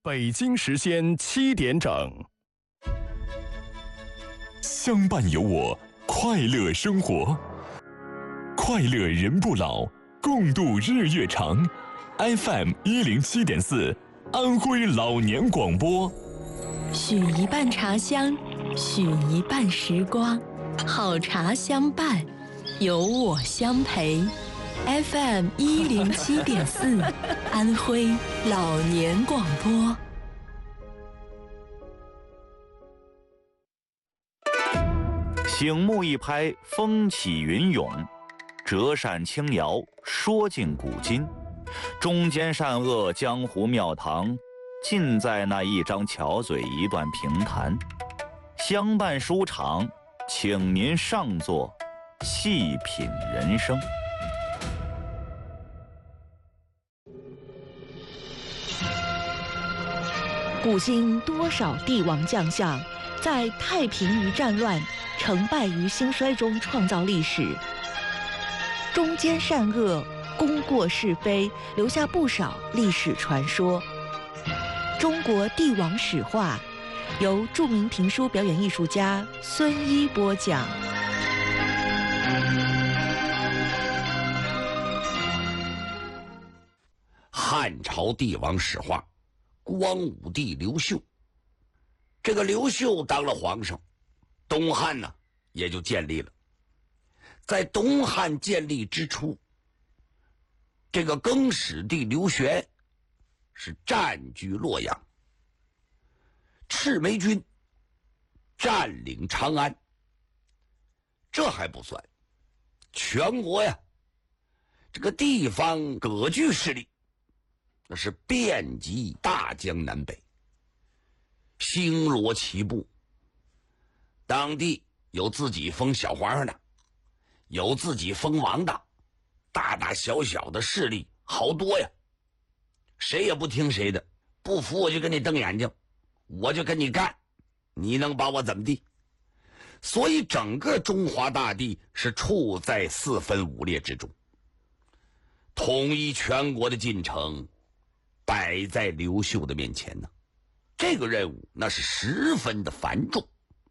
北京时间7点整。 相伴有我，快乐生活，快乐人不老，共度日月长。FM 107.4，安徽老年广播。 许一半茶香，许一半时光，好茶相伴，有我相陪。FM 107.4，安徽老年广播。 醒目一拍，风起云涌；折扇轻摇，说尽古今。忠奸善恶，江湖庙堂，尽在那一张巧嘴，一段评弹。相伴书场，请您上座，细品人生。 古今多少帝王将相，在太平于战乱、成败于兴衰中创造历史，忠奸善恶、功过是非，留下不少历史传说。中国帝王史话，由著名评书表演艺术家孙一播讲。 汉朝帝王史话，光武帝刘秀。这个刘秀当了皇上，东汉呢也就建立了。在东汉建立之初，这个更始帝刘玄是占据洛阳，赤眉军占领长安。这还不算，全国呀，这个地方割据势力那是遍及大江南北，星罗棋布。当地有自己封小皇上的，有自己封王的，大大小小的势力好多呀，谁也不听谁的，不服我就跟你瞪眼睛，我就跟你干，你能把我怎么地？所以整个中华大地是处在四分五裂之中，统一全国的进程摆在刘秀的面前呢。这个任务那是十分的繁重。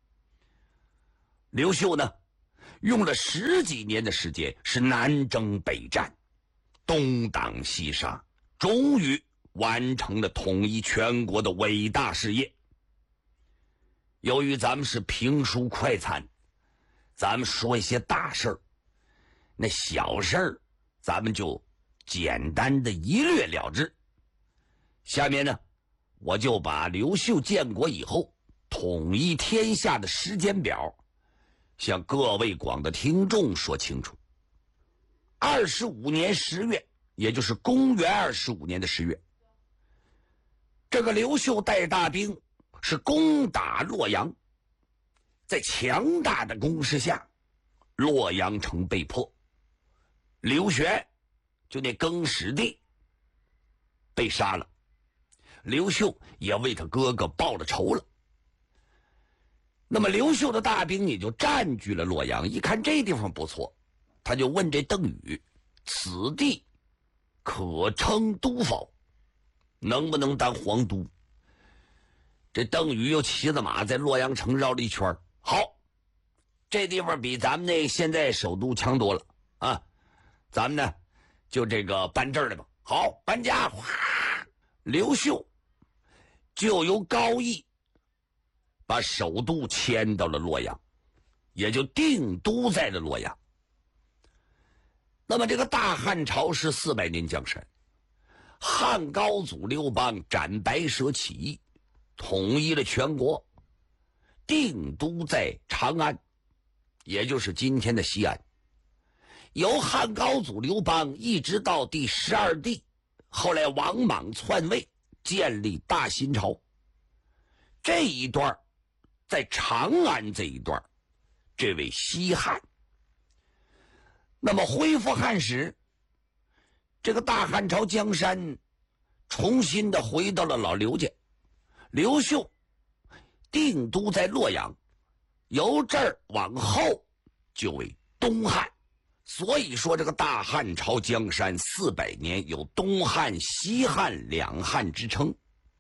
刘秀呢用了10几年的时间，是南征北战，东挡西杀，终于完成了统一全国的伟大事业。由于咱们是评书快餐，咱们说一些大事儿，那小事儿咱们就简单的一略了之。下面呢，我就把刘秀建国以后统一天下的时间表向各位广的听众说清楚。25年10月，也就是公元25年的10月，这个刘秀带大兵是攻打洛阳。在强大的攻势下，洛阳城被破，刘玄就那更始帝被杀了，刘秀也为他哥哥报了仇了。那么刘秀的大兵也就占据了洛阳，一看这地方不错，他就问这邓禹，此地可称都否？能不能当皇都？这邓禹又骑着马在洛阳城绕了一圈，好，这地方比咱们那现在首都强多了啊！咱们呢就这个搬这儿来吧。好，搬家，哗，刘秀就由高邑把首都迁到了洛阳，也就定都在了洛阳。那么这个大汉朝是400年江山，汉高祖刘邦斩白蛇起义，统一了全国，定都在长安，也就是今天的西安。由汉高祖刘邦一直到第12帝，后来王莽篡位，建立大新朝。这一段在长安这一段，这为西汉。那么恢复汉室，这个大汉朝江山重新的回到了老刘家。刘秀定都在洛阳，由这儿往后就为东汉。所以说这个大汉朝江山400年，有东汉西汉两汉之称。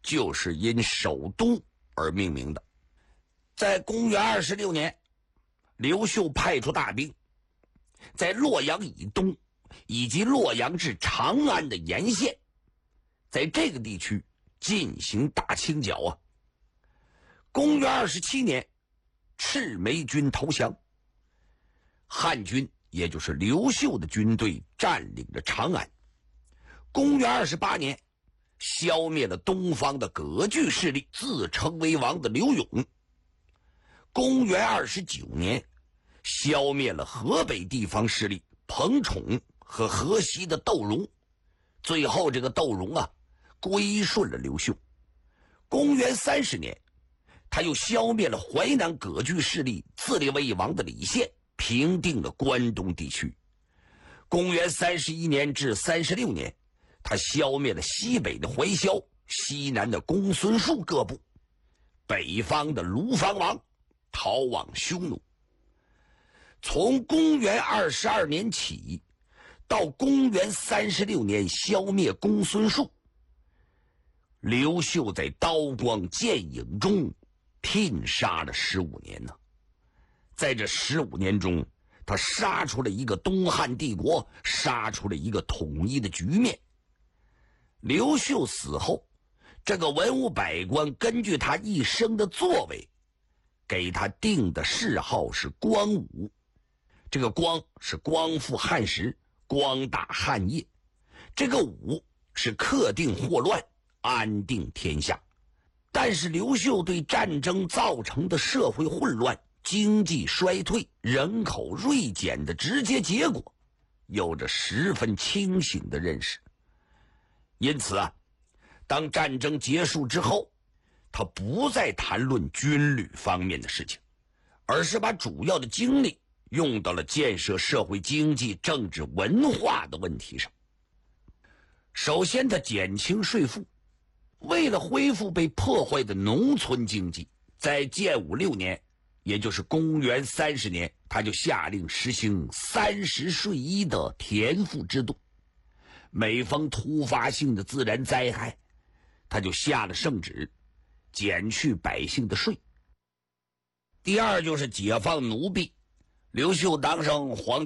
就是因首都而命名的。在公元26年，刘秀派出大兵，在洛阳以东以及洛阳至长安的沿线，在这个地区进行大清剿啊。公元27年，赤眉军投降，汉军也就是刘秀的军队占领了长安。公元28年，消灭了东方的割据势力，自称为王的刘永。公元29年，消灭了河北地方势力彭宠和河西的窦融。最后这个窦融啊，归顺了刘秀。公元30年，他又消灭了淮南割据势力自立为王的李宪，平定了关东地区。公元31年至36年，他消灭了西北的怀萧、西南的公孙述各部，北方的卢方王逃往匈奴。从公元22年起到公元36年消灭公孙述，刘秀在刀光剑影中拼杀了15年呢。在这15年中，他杀出了一个东汉帝国，杀出了一个统一的局面。刘秀死后，这个文武百官根据他一生的作为，给他定的谥号是光武。这个光是光复汉时，光大汉业；这个武是克定祸乱，安定天下。但是刘秀对战争造成的社会混乱、经济衰退、人口锐减的直接结果，有着十分清醒的认识。因此啊，当战争结束之后，他不再谈论军旅方面的事情，而是把主要的精力用到了建设社会经济、政治、文化的问题上。首先，他减轻税赋，为了恢复被破坏的农村经济，在建武6年，也就是公元30年，他就下令实行30税1的田赋制度。每逢突发性的自然灾害，他就下了圣旨，减去百姓的税。第二就是解放奴婢。刘秀当上皇